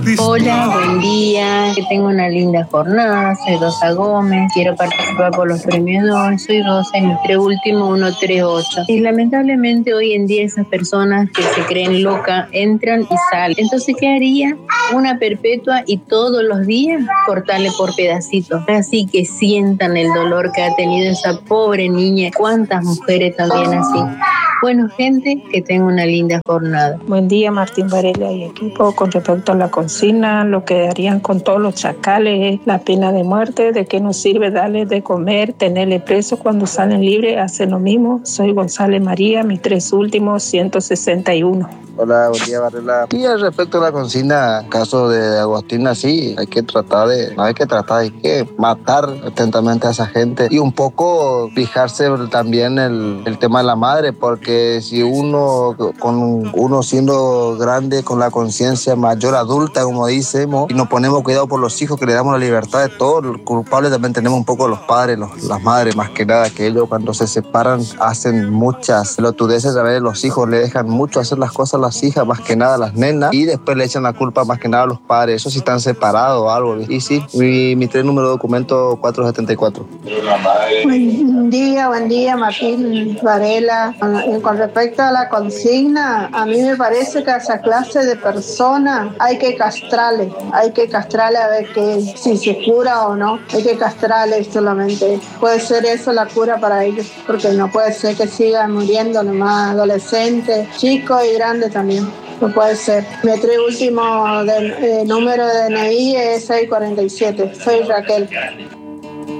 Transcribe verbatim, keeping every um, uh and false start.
Hola, buen día, que tengo una linda jornada, soy Rosa Gómez, quiero participar por los premios de hoy, soy Rosa y mi tres último uno tres ocho. Y lamentablemente hoy en día esas personas que se creen locas entran y salen. Entonces, ¿qué haría? Una perpetua y todos los días cortarle por pedacitos, así que sientan el dolor que ha tenido esa pobre niña. ¿Cuántas mujeres también así? Bueno, gente, que tenga una linda jornada. Buen día, Martín Varela y equipo. Con respecto a la consigna, lo que harían con todos los chacales es la pena de muerte. ¿De qué nos sirve darles de comer, tenerle preso cuando salen libres? Hacen lo mismo. Soy González María, mis tres últimos, ciento sesenta y uno. Hola, buen día, Varela. Y al respecto a la consigna, caso de Agostina, sí, hay que tratar de, no hay que tratar, hay que matar atentamente a esa gente y un poco fijarse también el, el tema de la madre, porque si uno, con uno siendo grande, con la conciencia mayor, adulta, como decimos, y nos ponemos cuidado por los hijos, que le damos la libertad de todo, los culpables también tenemos un poco los padres, los, las madres, más que nada, que ellos cuando se separan hacen muchas lotudeces a ver los hijos, le dejan mucho hacer las cosas a las hijas, más que nada a las nenas, y después le echan la culpa más que nada a los padres, eso sí están separados o algo. Y sí, mi, mi tren número de documento cuatro setenta y cuatro. Buen día, buen día, Martín Varela. Con respecto a la consigna, a mí me parece que a esa clase de personas hay que castrarle, hay que castrarle a ver que, si se cura o no, hay que castrarle solamente. Puede ser eso la cura para ellos, porque no puede ser que sigan muriendo nomás adolescentes, chicos y grandes también. No puede ser. Mi tres último de, eh, número de D N I es seiscientos cuarenta y siete. Soy Raquel.